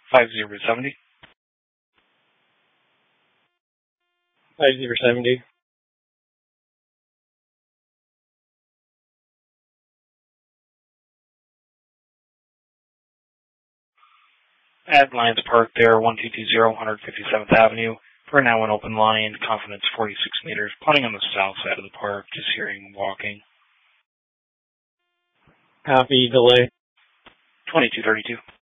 5070. 5070. At Lions Park there, 1220 157th Avenue. For now, an open line, confidence 46 meters, putting on the south side of the park, just hearing walking. Copy, delay. 2232.